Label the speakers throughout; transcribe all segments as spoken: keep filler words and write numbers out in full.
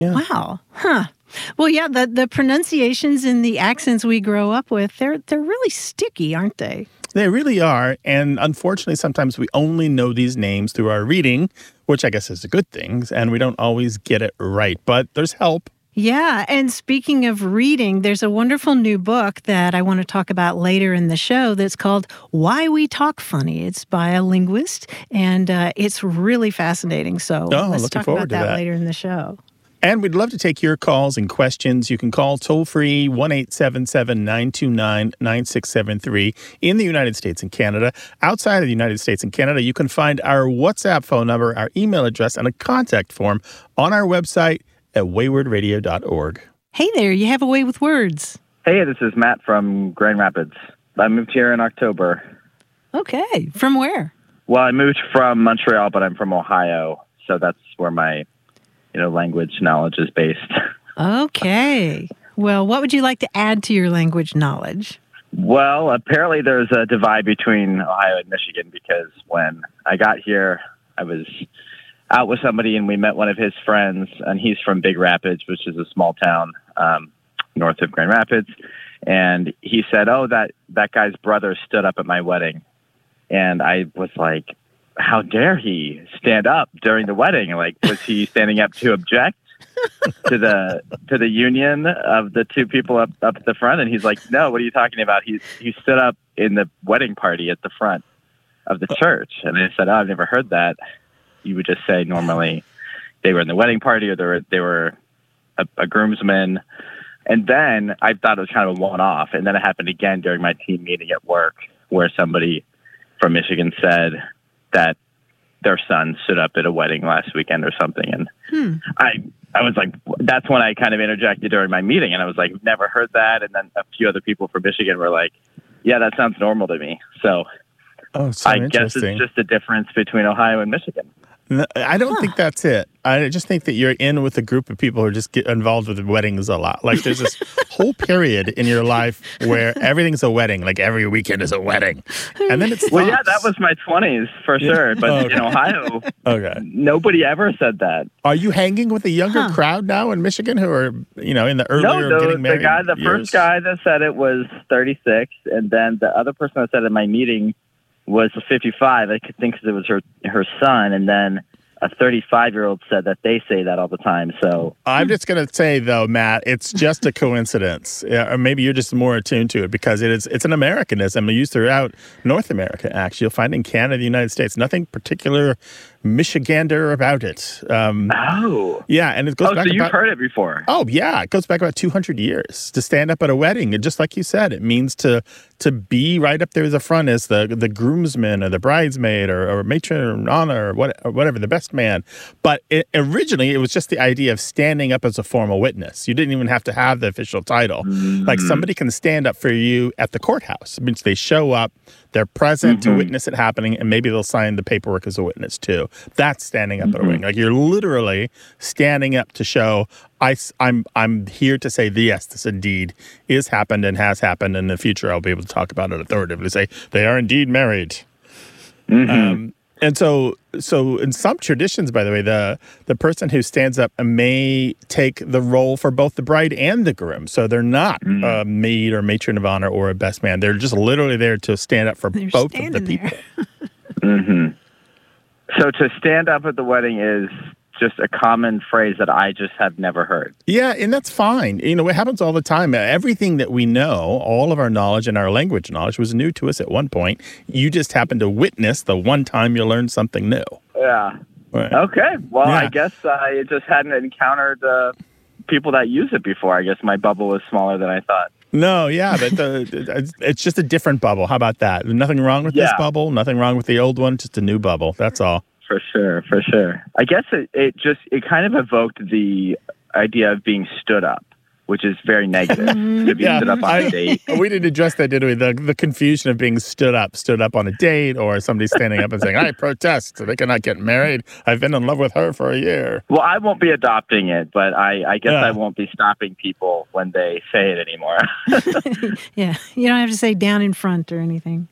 Speaker 1: Yeah.
Speaker 2: Wow. Huh. Well, yeah, the, the pronunciations and the accents we grow up with, they're they're really sticky, aren't they?
Speaker 1: They really are. And unfortunately, sometimes we only know these names through our reading, which I guess is a good thing, and we don't always get it right. But there's help.
Speaker 2: Yeah, and speaking of reading, there's a wonderful new book that I want to talk about later in the show that's called Why We Talk Funny. It's by a linguist, and uh, it's really fascinating. So
Speaker 1: Oh,
Speaker 2: let's
Speaker 1: looking
Speaker 2: talk
Speaker 1: forward
Speaker 2: about
Speaker 1: to
Speaker 2: that,
Speaker 1: that.
Speaker 2: later in the show.
Speaker 1: And we'd love to take your calls and questions. You can call toll-free one eight seven seven, nine two nine, nine six seven three in the United States and Canada. Outside of the United States and Canada, you can find our WhatsApp phone number, our email address, and a contact form on our website at wayward radio dot org.
Speaker 2: Hey there, you have a way with words.
Speaker 3: Hey, this is Matt from Grand Rapids. I moved here in October.
Speaker 2: Okay, from where?
Speaker 3: Well, I moved from Montreal, but I'm from Ohio, so that's where my you know, language knowledge is based.
Speaker 2: Okay. Well, what would you like to add to your language knowledge?
Speaker 3: Well, apparently there's a divide between Ohio and Michigan because when I got here, I was out with somebody and we met one of his friends, and he's from Big Rapids, which is a small town um, north of Grand Rapids. And he said, oh, that, that guy's brother stood up at my wedding. And I was like, how dare he stand up during the wedding? Like, was he standing up to object to the to the union of the two people up, up at the front? And he's like, no, what are you talking about? He, he stood up in the wedding party at the front of the church. And I said, oh, I've never heard that. You would just say normally they were in the wedding party or they were, they were a, a groomsman. And then I thought it was kind of a one-off. And then it happened again during my team meeting at work where somebody from Michigan said that their son stood up at a wedding last weekend or something. And hmm. I I was like, that's when I kind of interjected during my meeting. And I was like, never heard that. And then a few other people from Michigan were like, yeah, that sounds normal to me. So,
Speaker 1: oh, so
Speaker 3: I guess it's just a difference between Ohio and Michigan.
Speaker 1: No, I don't
Speaker 2: Huh.
Speaker 1: think that's it. I just think that you're in with a group of people who are just get involved with weddings a lot. Like there's this whole period in your life where everything's a wedding. Like every weekend is a wedding. And then it's
Speaker 3: Well, yeah, that was my twenties for sure. But
Speaker 1: Okay.
Speaker 3: in Ohio,
Speaker 1: Okay.
Speaker 3: nobody ever said that.
Speaker 1: Are you hanging with a younger
Speaker 2: Huh.
Speaker 1: crowd now in Michigan who are, you know, in the
Speaker 3: No,
Speaker 1: earlier
Speaker 3: the,
Speaker 1: getting
Speaker 3: the
Speaker 1: married
Speaker 3: guy, the
Speaker 1: years?
Speaker 3: first guy that said it was thirty-six, and then the other person that said at my meeting was fifty-five. I could think 'cause it was her her son, and then a thirty-five-year-old said that they say that all the time. So
Speaker 1: I'm just going to say, though, Matt, it's just a coincidence. Yeah, or maybe you're just more attuned to it because it is, it's an Americanism used throughout North America, actually. You'll find in Canada, the United States, nothing particular Michigander about it. Um,
Speaker 3: oh,
Speaker 1: yeah, and it goes
Speaker 3: oh,
Speaker 1: back
Speaker 3: so you've
Speaker 1: about,
Speaker 3: heard it before?
Speaker 1: Oh, yeah. It goes back about two hundred years to stand up at a wedding. And just like you said, it means to to be right up there as the front as the the groomsman or the bridesmaid or, or matron of honor or, what, or whatever, the best man. But it, originally, it was just the idea of standing up as a formal witness. You didn't even have to have the official title. Mm-hmm. Like somebody can stand up for you at the courthouse. It means they show up, they're present mm-hmm. to witness it happening, and maybe they'll sign the paperwork as a witness too. That's standing up mm-hmm. at a wedding. Like you're literally standing up to show, I, I'm, I'm here to say, yes, this indeed is happened and has happened. And in the future, I'll be able to talk about it authoritatively, say they are indeed married. Mm-hmm. Um, and so, so in some traditions, by the way, the the person who stands up may take the role for both the bride and the groom. So they're not mm-hmm. a maid or matron of honor or a best man. They're just literally there to stand up for
Speaker 2: They're
Speaker 1: both of the people.
Speaker 3: mm-hmm. So to stand up at the wedding is just a common phrase that I just have never heard.
Speaker 1: Yeah, and that's fine. You know, it happens all the time. Everything that we know, all of our knowledge and our language knowledge was new to us at one point. You just happened to witness the one time you learned something new.
Speaker 3: Yeah.
Speaker 1: Right.
Speaker 3: Okay. Well,
Speaker 1: Yeah.
Speaker 3: I guess I just hadn't encountered uh, people that use it before. I guess my bubble was smaller than I thought.
Speaker 1: No, yeah, but the, it's just a different bubble. How about that? Nothing wrong with
Speaker 3: Yeah.
Speaker 1: this bubble. Nothing wrong with the old one. Just a new bubble. That's all.
Speaker 3: For sure, for sure. I guess it, it just, it kind of evoked the idea of being stood up, which is very negative, to be
Speaker 1: Yeah,
Speaker 3: stood up on
Speaker 1: I-
Speaker 3: a date.
Speaker 1: We didn't address that, did we? The, the confusion of being stood up, stood up on a date, or somebody standing up and saying, I protest. They cannot get married. I've been in love with her for a year.
Speaker 3: Well, I won't be adopting it, but I, I guess
Speaker 1: Yeah.
Speaker 3: I won't be stopping people when they say it anymore.
Speaker 2: Yeah, you don't have to say down in front or anything.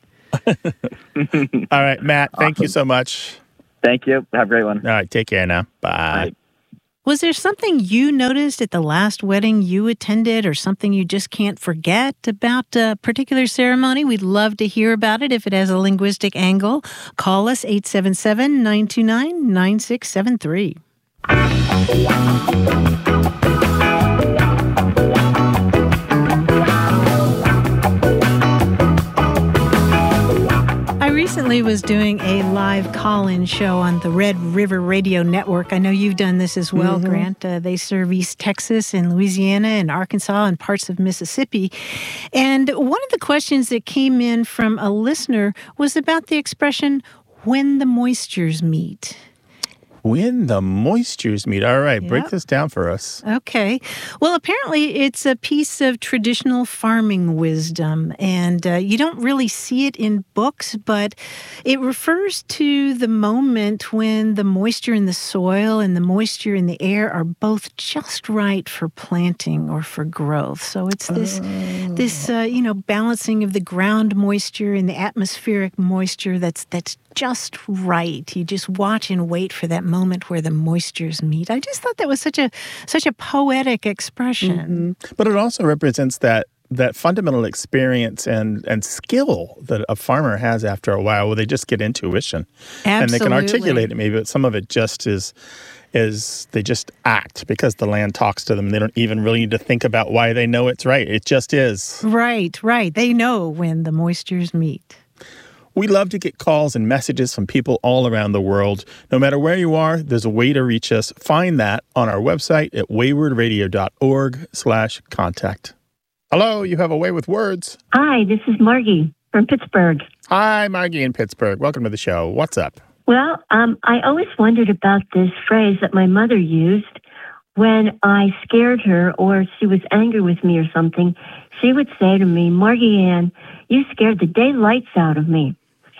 Speaker 1: All right, Matt, thank you so much.
Speaker 3: Thank you. Have a great one.
Speaker 1: All right, take care now. Bye.
Speaker 3: Bye.
Speaker 2: Was there something you noticed at the last wedding you attended or something you just can't forget about a particular ceremony? We'd love to hear about it if it has a linguistic angle. Call us eight seven seven, nine two nine, nine six seven three. I recently was doing a live call-in show on the Red River Radio Network. I know you've done this as well, mm-hmm. Grant. Uh, they serve East Texas and Louisiana and Arkansas and parts of Mississippi. And one of the questions that came in from a listener was about the expression, when the moistures meet.
Speaker 1: When the moistures meet. All right,
Speaker 2: Yep.
Speaker 1: break this down for us.
Speaker 2: Okay. Well, apparently it's a piece of traditional farming wisdom, and uh, you don't really see it in books, but it refers to the moment when the moisture in the soil and the moisture in the air are both just right for planting or for growth. So it's this, oh. this uh, you know, balancing of the ground moisture and the atmospheric moisture that's that's just right. You just watch and wait for that moment where the moistures meet. I just thought that was such a such a poetic expression.
Speaker 1: Mm-hmm. But it also represents that that fundamental experience and, and skill that a farmer has after a while, where they just get intuition.
Speaker 2: Absolutely.
Speaker 1: And they can articulate it maybe, but some of it just is is they just act because the land talks to them. They don't even really need to think about why they know it's right. It just is.
Speaker 2: Right, right. They know when the moistures meet.
Speaker 1: We love to get calls and messages from people all around the world. No matter where you are, there's a way to reach us. Find that on our website at waywardradio.org slash contact. Hello, you have a way with words.
Speaker 4: Hi, this is Margie from Pittsburgh.
Speaker 1: Hi, Margie in Pittsburgh. Welcome to the show. What's up?
Speaker 4: Well, um, I always wondered about this phrase that my mother used when I scared her or she was angry with me or something. She would say to me, Margie Ann, you scared the daylights out of me.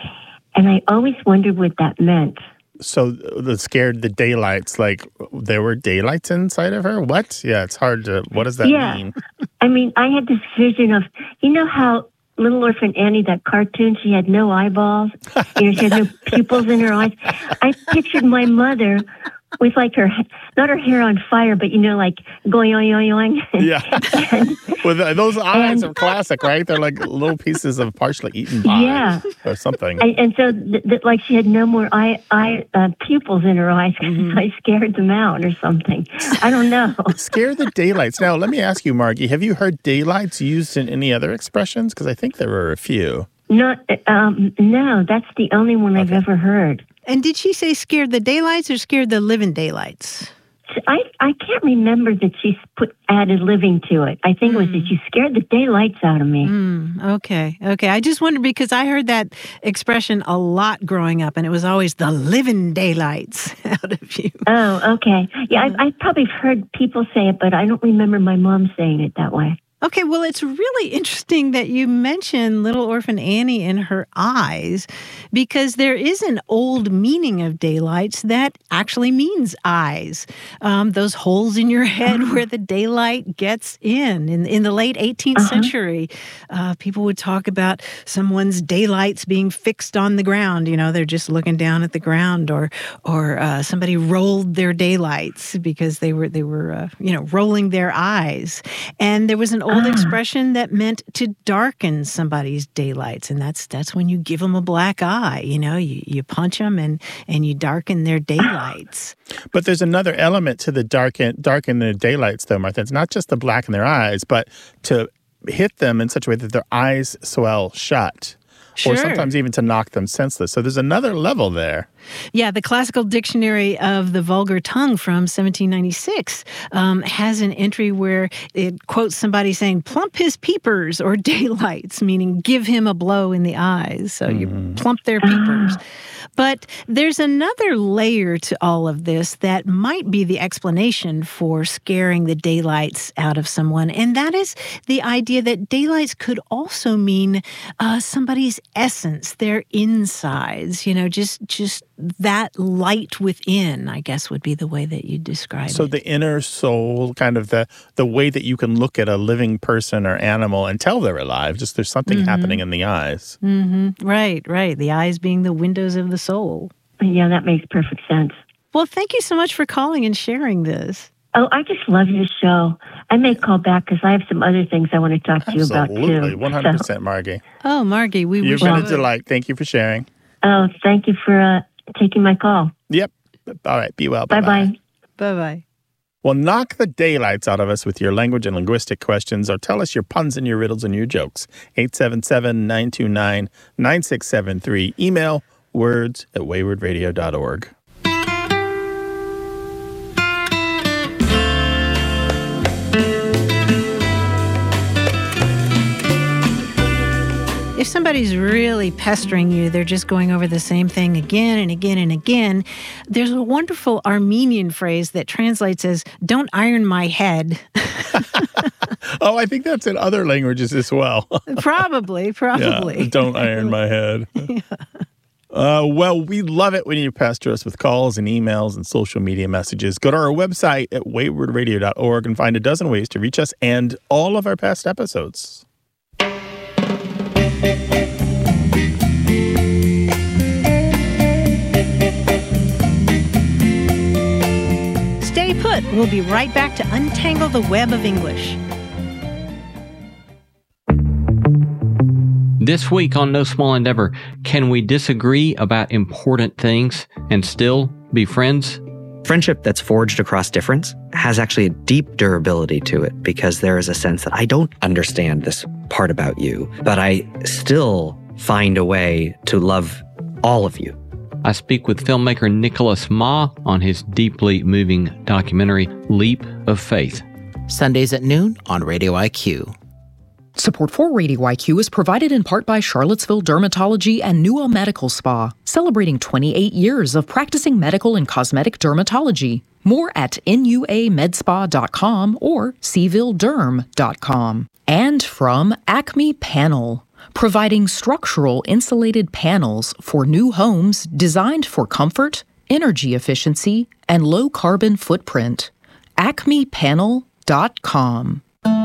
Speaker 4: And I always wondered what that meant.
Speaker 1: So the scared the daylights, like there were daylights inside of her? What? Yeah, it's hard to, what does that
Speaker 4: yeah.
Speaker 1: mean?
Speaker 4: I mean, I had this vision of, you know how Little Orphan Annie, that cartoon, she had no eyeballs, you know, she had no pupils in her eyes. I pictured my mother with like her, not her hair on fire, but you know, like going oing, oing, oing.
Speaker 1: Yeah.
Speaker 4: and,
Speaker 1: With uh, those eyes
Speaker 4: and,
Speaker 1: are classic, right? They're like little pieces of partially eaten pie
Speaker 4: yeah.
Speaker 1: or something.
Speaker 4: And, and so, th- th- like, she had no more eye, eye uh, pupils in her eyes because mm-hmm. I scared them out or something. I don't know.
Speaker 1: Scare the daylights. Now, let me ask you, Margie, have you heard daylights used in any other expressions? Because I think there were a few.
Speaker 4: Not, um, no, that's the only one okay. I've ever heard.
Speaker 2: And did she say scared the daylights or scared the living daylights?
Speaker 4: I, I can't remember that she put added living to it. I think mm. it was that she scared the daylights out of me.
Speaker 2: Mm, okay, okay. I just wondered because I heard that expression a lot growing up, and it was always the living daylights out of you.
Speaker 4: Oh, okay. Yeah, I, I probably heard people say it, but I don't remember my mom saying it that way.
Speaker 2: Okay, well, it's really interesting that you mention Little Orphan Annie and her eyes, because there is an old meaning of daylights that actually means eyes. Um, those holes in your head where the daylight gets in. In, in the late eighteenth uh-huh. century, uh, people would talk about someone's daylights being fixed on the ground. You know, they're just looking down at the ground, or or uh, somebody rolled their daylights because they were they were uh, you know rolling their eyes. And there was an old expression that meant to darken somebody's daylights, and that's that's when you give them a black eye. You know, you, you punch them and and you darken their daylights.
Speaker 1: But there's another element to the darken darken their daylights, though, Martha. It's not just to blacken their eyes, but to hit them in such a way that their eyes swell shut.
Speaker 2: Sure.
Speaker 1: Or sometimes even to knock them senseless. So there's another level there.
Speaker 2: Yeah, the Classical Dictionary of the Vulgar Tongue from seventeen ninety-six um, has an entry where it quotes somebody saying, plump his peepers or daylights, meaning give him a blow in the eyes. So mm. you plump their peepers. But there's another layer to all of this that might be the explanation for scaring the daylights out of someone, and that is the idea that daylights could also mean uh, somebody's essence, their insides, you know, just just that light within, I guess, would be the way that you describe
Speaker 1: so it. So the inner soul, kind of the, the way that you can look at a living person or animal and tell they're alive, just there's something mm-hmm. happening in the eyes.
Speaker 2: Mm-hmm. Right, right. The eyes being the windows of the soul.
Speaker 4: Yeah, that makes perfect sense.
Speaker 2: Well, thank you so much for calling and sharing this.
Speaker 4: Oh, I just love your show. I may call back because I have some other things I want to talk to you about, too.
Speaker 1: Absolutely. one hundred percent,
Speaker 4: So,
Speaker 1: Margie.
Speaker 2: Oh, Margie, we
Speaker 1: You've
Speaker 2: wish
Speaker 1: been
Speaker 2: you
Speaker 1: a delight. Thank you for sharing.
Speaker 4: oh, thank you for uh, taking my call.
Speaker 1: Yep. All right. Be well. Bye-bye.
Speaker 4: Bye-bye.
Speaker 2: Bye-bye.
Speaker 1: Well, knock the daylights out of us with your language and linguistic questions, or tell us your puns and your riddles and your jokes. eight seven seven, nine two nine, nine six seven three. Email words at wayward radio dot org.
Speaker 2: If somebody's really pestering you, they're just going over the same thing again and again and again. There's a wonderful Armenian phrase that translates as, don't iron my head.
Speaker 1: Oh, I think that's in other languages as well.
Speaker 2: Probably, probably.
Speaker 1: Yeah, don't iron my head. Yeah. Uh, well, we love it when you pester us with calls and emails and social media messages. Go to our website at wayward radio dot org and find a dozen ways to reach us and all of our past episodes.
Speaker 2: Stay put. We'll be right back to untangle the web of English.
Speaker 5: This week on No Small Endeavor, can we disagree about important things and still be friends?
Speaker 6: Friendship that's forged across difference has actually a deep durability to it because there is a sense that I don't understand this part about you, but I still find a way to love all of you.
Speaker 5: I speak with filmmaker Nicholas Ma on his deeply moving documentary, Leap of Faith.
Speaker 7: Sundays at noon on Radio I Q.
Speaker 8: Support for Radio I Q is provided in part by Charlottesville Dermatology and Newell Medical Spa, celebrating twenty-eight years of practicing medical and cosmetic dermatology. More at N U A med spa dot com or seville derm dot com. And from Acme Panel, providing structural insulated panels for new homes designed for comfort, energy efficiency, and low carbon footprint. acme panel dot com.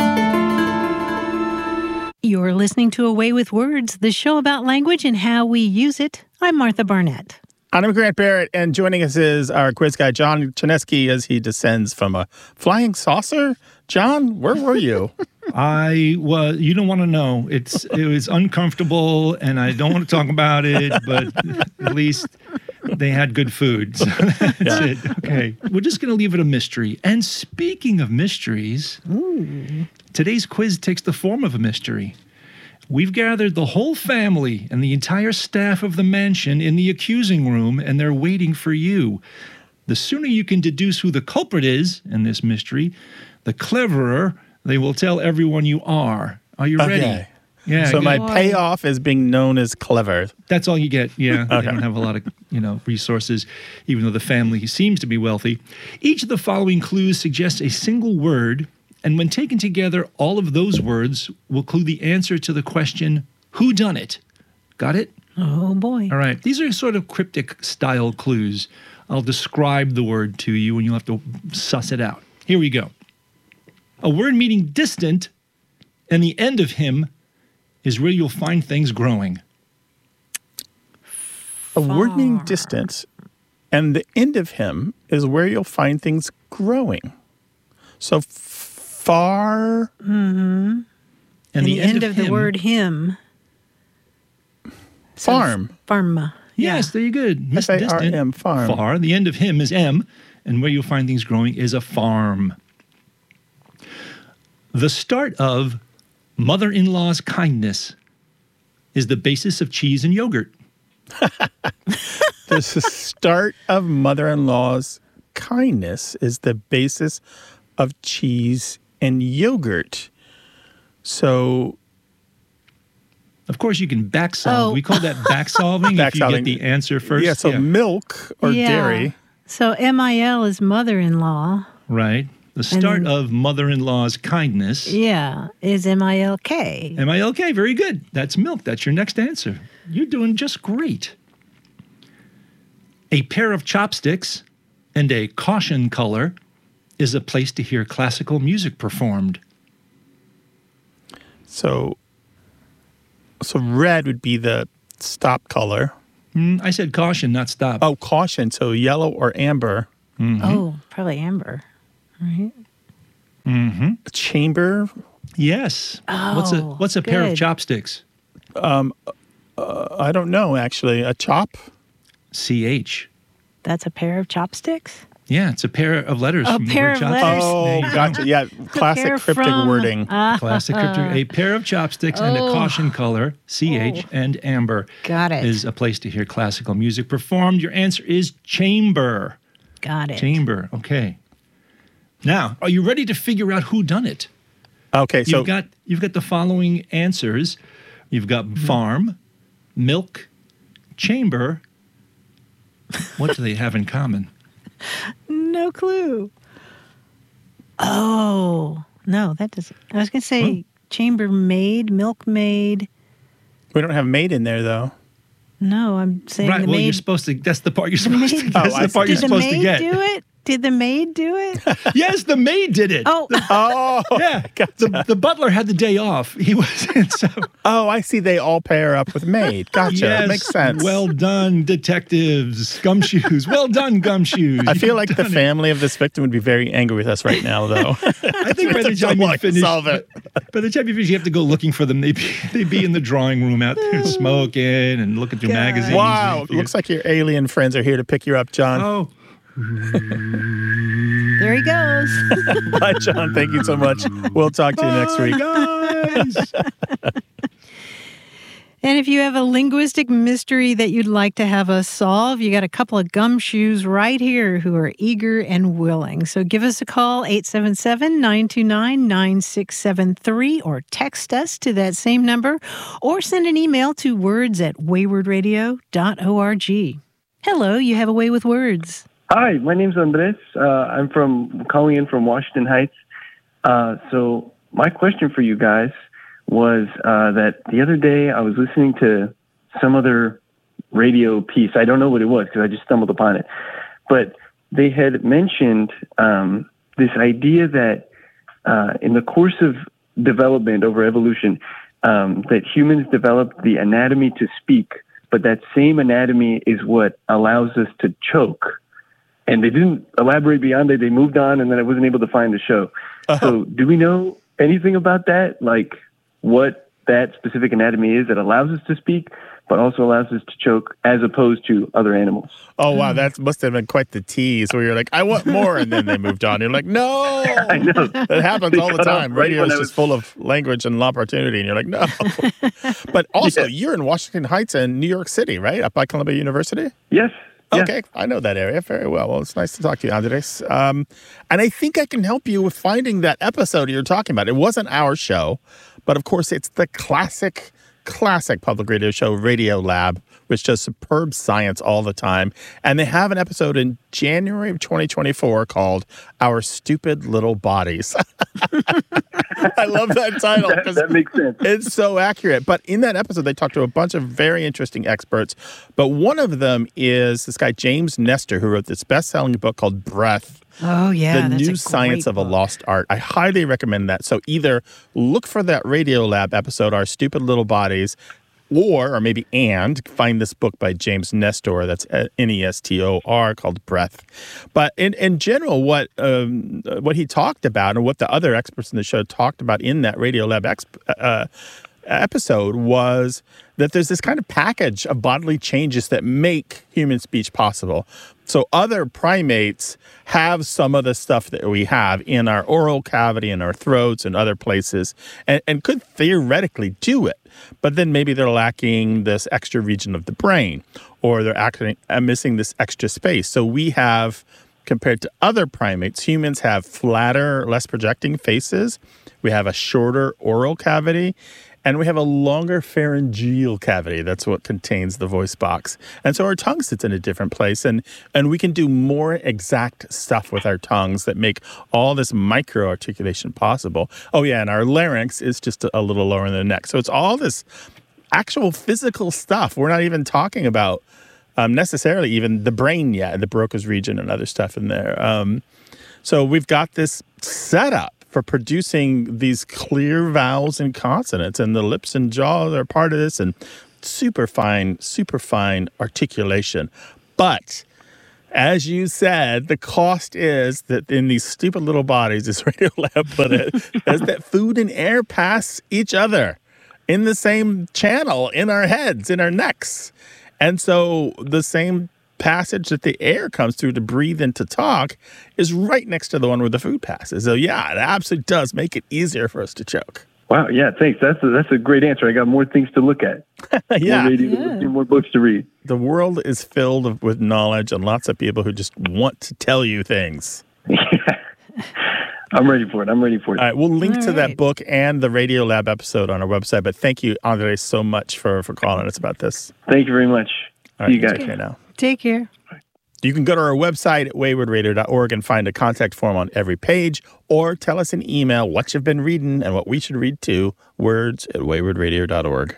Speaker 2: You're listening to Away with Words, the show about language and how we use it. I'm Martha Barnett.
Speaker 1: I'm Grant Barrett, and joining us is our quiz guy, John Chaneski, as he descends from a flying saucer. John, where were you?
Speaker 9: I was, you don't want to know. It's It was uncomfortable, and I don't want to talk about it, but at least they had good food. So that's yeah. it. Okay. We're just going to leave it a mystery. And speaking of mysteries, Ooh. Today's quiz takes the form of a mystery. We've gathered the whole family and the entire staff of the mansion in the accusing room, and they're waiting for you. The sooner you can deduce who the culprit is in this mystery, the cleverer they will tell everyone you are. Are you ready?
Speaker 1: Okay.
Speaker 9: Yeah.
Speaker 1: So
Speaker 9: good.
Speaker 1: my payoff is being known as clever.
Speaker 9: That's all you get. Yeah.
Speaker 1: Okay.
Speaker 9: They don't have a lot of, you know, resources, even though the family seems to be wealthy. Each of the following clues suggests a single word, and when taken together, all of those words will clue the answer to the question, who done it? Got it?
Speaker 2: Oh, boy.
Speaker 9: All right. These are sort of cryptic style clues. I'll describe the word to you, and you'll have to suss it out. Here we go. A word meaning distant, and the end of him is where you'll find things growing.
Speaker 1: A word meaning distant, and the end of him is where you'll find things growing. So far.
Speaker 2: Mm-hmm.
Speaker 9: And,
Speaker 2: and
Speaker 9: the,
Speaker 2: the
Speaker 9: end,
Speaker 2: end
Speaker 9: of,
Speaker 2: of
Speaker 9: him,
Speaker 2: the word him.
Speaker 1: Farm.
Speaker 2: So farm.
Speaker 9: Yes,
Speaker 2: yeah.
Speaker 9: there you go.
Speaker 1: F A R M, farm.
Speaker 9: Far. The end of him is M, and where you'll find things growing is a farm. The start of mother-in-law's kindness is the basis of cheese and yogurt.
Speaker 1: The start of mother-in-law's kindness is the basis of cheese and yogurt. So,
Speaker 9: of course, you can back solve.
Speaker 2: Oh.
Speaker 9: We call that back solving if you get the answer first.
Speaker 1: Yeah, so yeah. milk or
Speaker 2: yeah.
Speaker 1: dairy.
Speaker 2: So M I L is mother-in-law.
Speaker 9: Right. The start
Speaker 2: then,
Speaker 9: of mother-in-law's kindness.
Speaker 2: Yeah, is M I L K.
Speaker 9: M I L K, very good. That's milk. That's your next answer. You're doing just great. A pair of chopsticks and a caution color is a place to hear classical music performed.
Speaker 1: So, so red would be the stop color.
Speaker 9: Mm, I said caution, not stop.
Speaker 1: Oh, caution. So yellow or amber.
Speaker 9: Mm-hmm.
Speaker 2: Oh, probably amber, right?
Speaker 9: Mm-hmm.
Speaker 1: Chamber.
Speaker 9: Yes.
Speaker 2: Oh,
Speaker 9: what's a what's a pair of
Speaker 2: good.
Speaker 9: chopsticks?
Speaker 1: Um, uh, I don't know, actually. A chop?
Speaker 9: C H.
Speaker 2: That's a pair of chopsticks?
Speaker 9: Yeah, it's a pair of letters
Speaker 2: A
Speaker 9: from
Speaker 2: pair
Speaker 9: the word
Speaker 2: of
Speaker 9: chopsticks.
Speaker 2: letters.
Speaker 1: Oh,
Speaker 9: There you go.
Speaker 1: gotcha. Yeah, classic
Speaker 2: pair
Speaker 1: cryptic
Speaker 2: from-
Speaker 1: wording.
Speaker 2: Ah,
Speaker 9: Classic cryptic. A pair of chopsticks and a
Speaker 2: Oh.
Speaker 9: caution color, C H, and amber
Speaker 2: Got it.
Speaker 9: is a place to hear classical music performed. Your answer is chamber.
Speaker 2: Got it.
Speaker 9: Chamber. Okay. Now, are you ready to figure out who done it?
Speaker 1: Okay, so
Speaker 9: You've got you've got the following answers. You've got
Speaker 2: Mm-hmm.
Speaker 9: farm, milk, chamber. What do they have in common?
Speaker 2: No clue. Oh, no, that doesn't. I was going to say
Speaker 9: Oh.
Speaker 2: chambermaid, milkmaid.
Speaker 1: we don't have maid in there, though.
Speaker 2: No, I'm saying
Speaker 9: Right.
Speaker 2: the
Speaker 9: Well, you're
Speaker 2: maid.
Speaker 9: supposed to. That's the part you're supposed to.
Speaker 2: maid-
Speaker 9: That's
Speaker 1: Oh, I
Speaker 9: the
Speaker 1: see.
Speaker 9: part
Speaker 2: Did
Speaker 9: you're
Speaker 2: the
Speaker 9: supposed to
Speaker 2: maid
Speaker 9: get.
Speaker 2: do it? Did the maid do it?
Speaker 9: Yes, the maid did it.
Speaker 2: Oh,
Speaker 1: Oh,
Speaker 9: Yeah, the, the butler had the day off. He was so.
Speaker 1: oh, I see. They all pair up with maid. Gotcha.
Speaker 9: Yes,
Speaker 1: Makes sense.
Speaker 9: Well done, detectives. Gumshoes. Well done, Gumshoes.
Speaker 1: I feel
Speaker 9: You've
Speaker 1: like the
Speaker 9: done it.
Speaker 1: family of this victim would be very angry with us right now, though.
Speaker 9: I think by the time you
Speaker 1: Someone
Speaker 9: finish,
Speaker 1: solve it.
Speaker 9: by the time you finish, you have to go looking for them. They'd be, they'd be in the drawing room out there smoking and looking through
Speaker 2: God.
Speaker 9: magazines.
Speaker 1: Wow,
Speaker 9: and-
Speaker 1: looks like your alien friends are here to pick you up, John.
Speaker 9: Oh,
Speaker 2: there he goes.
Speaker 1: Bye, John. Thank you so much. We'll talk to you next week.
Speaker 9: guys.
Speaker 2: And if you have a linguistic mystery that you'd like to have us solve, you got a couple of gumshoes right here who are eager and willing. So give us a call, eight seven seven, nine two nine, nine six seven three, or text us to that same number, or send an email to words at wayward radio dot org. Hello, you have a way with words.
Speaker 10: Hi, my name's Andres. Uh, I'm from calling in from Washington Heights. Uh, so my question for you guys was uh, that the other day I was listening to some other radio piece. I don't know what it was because I just stumbled upon it. But they had mentioned um, this idea that uh, in the course of development over evolution, um, that humans developed the anatomy to speak, but that same anatomy is what allows us to choke. And they didn't elaborate beyond it. They moved on, and then I wasn't able to find the show.
Speaker 1: Uh-huh.
Speaker 10: So do we know anything about that? Like what that specific anatomy is that allows us to speak, but also allows us to choke as opposed to other animals?
Speaker 1: Oh, wow. That must have been quite the tease where you're like, I want more. And then they moved on. You're like, no.
Speaker 10: I know.
Speaker 1: That happens
Speaker 10: They
Speaker 1: all the
Speaker 10: cut off
Speaker 1: time.
Speaker 10: right
Speaker 1: Radio
Speaker 10: when
Speaker 1: is
Speaker 10: I
Speaker 1: just
Speaker 10: was-
Speaker 1: full of language and opportunity. And you're like, no. But also,
Speaker 10: Yeah.
Speaker 1: you're in Washington Heights and New York City, right? Up by Columbia University?
Speaker 10: Yes. Yeah.
Speaker 1: Okay, I know that area very well. Well, it's nice to talk to you, Andres. Um, and I think I can help you with finding that episode you're talking about. It wasn't our show, but of course, it's the classic, classic public radio show, Radio Lab, which does superb science all the time. And they have an episode in January of twenty twenty-four called Our Stupid Little Bodies. I love that title.
Speaker 10: That,
Speaker 1: 'cause
Speaker 10: that makes sense.
Speaker 1: it's so accurate. But in that episode, they talked to a bunch of very interesting experts. But one of them is this guy, James Nestor, who wrote this best-selling book called Breath,
Speaker 2: Oh, yeah.
Speaker 1: The
Speaker 2: that's a
Speaker 1: New Science
Speaker 2: great
Speaker 1: of a
Speaker 2: book.
Speaker 1: Lost Art. I highly recommend that. So either look for that Radio Lab episode, Our Stupid Little Bodies, or, or maybe and, find this book by James Nestor, that's N E S T O R, called Breath. But in, in general, what um, what he talked about and what the other experts in the show talked about in that Radio Lab exp- uh, episode was that there's this kind of package of bodily changes that make human speech possible. So other primates have some of the stuff that we have in our oral cavity, in our throats, and other places, and, and could theoretically do it. But then maybe they're lacking this extra region of the brain, or they're actually missing this extra space. So we have, compared to other primates, humans have flatter, less projecting faces. We have a shorter oral cavity, and we have a longer pharyngeal cavity. That's what contains the voice box. And so our tongue sits in a different place, and, and we can do more exact stuff with our tongues that make all this micro-articulation possible. Oh, yeah, and our larynx is just a, a little lower in the neck. So it's all this actual physical stuff. We're not even talking about um, necessarily even the brain yet, the Broca's region and other stuff in there. Um, so we've got this setup for producing these clear vowels and consonants, and the lips and jaws are part of this, and super fine, super fine articulation. But as you said, the cost is that in these stupid little bodies, as Radiolab put it, is that food and air pass each other in the same channel in our heads, in our necks. And so the same passage that the air comes through to breathe and to talk is right next to the one where the food passes. So yeah, it absolutely does make it easier for us to choke.
Speaker 10: Wow, yeah, thanks. That's a, that's a great answer. I got more things to look at.
Speaker 1: yeah.
Speaker 10: More, radio,
Speaker 2: Yeah.
Speaker 10: more books to read.
Speaker 1: The world is filled with knowledge and lots of people who just want to tell you things.
Speaker 10: I'm ready for it. I'm ready for it.
Speaker 1: All right, we'll link
Speaker 2: All
Speaker 1: to that
Speaker 2: right.
Speaker 1: book and the Radiolab episode on our website. But thank you, Andre, so much for, for calling us about this.
Speaker 10: Thank you very much.
Speaker 1: All
Speaker 10: See
Speaker 1: right,
Speaker 10: you guys.
Speaker 1: take care now.
Speaker 2: Take care.
Speaker 1: You can go to our website at wayward radio dot org and find a contact form on every page, or tell us an email what you've been reading and what we should read too, words at wayward radio dot org.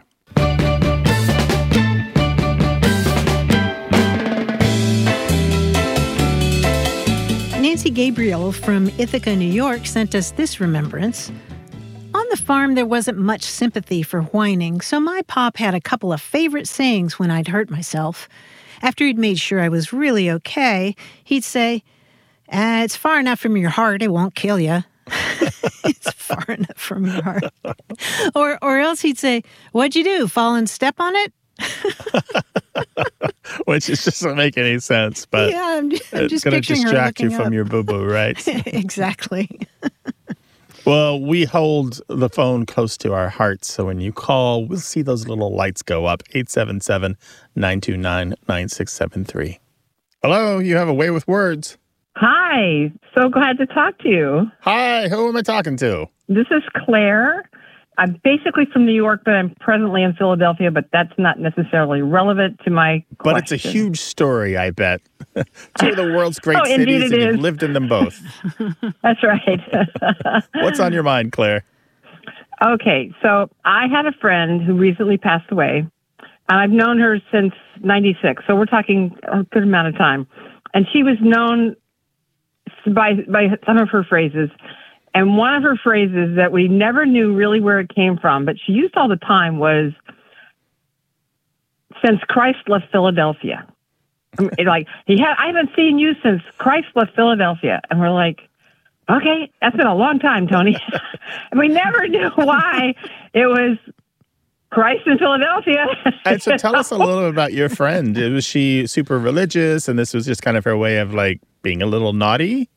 Speaker 2: Nancy Gabriel from Ithaca, New York, sent us this remembrance. On the farm, there wasn't much sympathy for whining, so my pop had a couple of favorite sayings when I'd hurt myself. After he'd made sure I was really okay, he'd say, ah, it's far enough from your heart, it won't kill you. It's far enough from your heart. or, or else he'd say, what'd you do, fall and step on it?
Speaker 1: Which just doesn't make any sense, but
Speaker 2: yeah, I'm, I'm
Speaker 1: it's
Speaker 2: just
Speaker 1: going to
Speaker 2: picturing her
Speaker 1: distract you
Speaker 2: looking
Speaker 1: from
Speaker 2: up.
Speaker 1: your boo-boo, right?
Speaker 2: Exactly.
Speaker 1: Well, we hold the phone close to our hearts, so when you call, we'll see those little lights go up. eight seven seven, nine two nine, nine six seven three. Hello, you have a way with words.
Speaker 11: Hi, so glad to talk to you.
Speaker 1: Hi, who am I talking to?
Speaker 11: This is Claire. I'm basically from New York, but I'm presently in Philadelphia, but that's not necessarily relevant to my
Speaker 1: But
Speaker 11: question.
Speaker 1: it's a huge story, I bet. Two of the world's great
Speaker 11: Oh, indeed
Speaker 1: cities,
Speaker 11: it
Speaker 1: and you've
Speaker 11: is.
Speaker 1: lived in them both.
Speaker 11: That's right.
Speaker 1: What's on your mind, Claire?
Speaker 11: Okay, so I had a friend who recently passed away, and I've known her since ninety-six, so we're talking a good amount of time. And she was known by by some of her phrases. And one of her phrases that we never knew really where it came from, but she used all the time was, since Christ left Philadelphia. Like, he had, I haven't seen you since Christ left Philadelphia. And we're like, okay, that's been a long time, Tony. And we never knew why it was Christ in Philadelphia.
Speaker 1: And so tell us a little bit about your friend. Was she super religious, and this was just kind of her way of, like, being a little naughty?